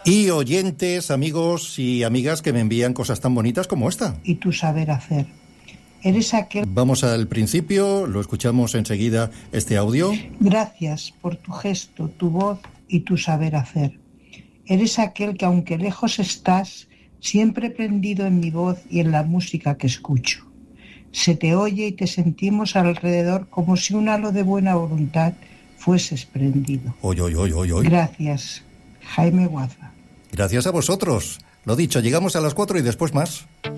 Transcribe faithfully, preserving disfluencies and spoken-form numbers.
Y oyentes, amigos y amigas que me envían cosas tan bonitas como esta. Y tu saber hacer. Eres aquel... Vamos al principio, lo escuchamos enseguida este audio. Gracias por tu gesto, tu voz y tu saber hacer. Eres aquel que aunque lejos estás, siempre prendido en mi voz y en la música que escucho. Se te oye y te sentimos alrededor como si un halo de buena voluntad fueses prendido. Oy, oy, oy, oy, oy. Gracias, Jaime Guaza. Gracias a vosotros. Lo dicho, llegamos a las cuatro y después más.